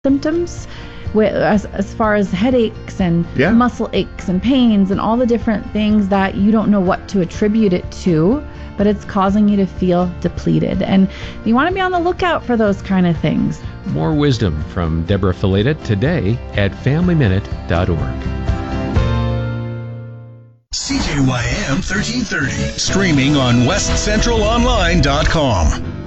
symptoms as far as headaches and muscle aches and pains and all the different things that you don't know what to attribute it to, but it's causing you to feel depleted. And you want to be on the lookout for those kind of things. More wisdom from Deborah Fileta today at FamilyMinute.org. CJYM 1330, streaming on WestCentralOnline.com.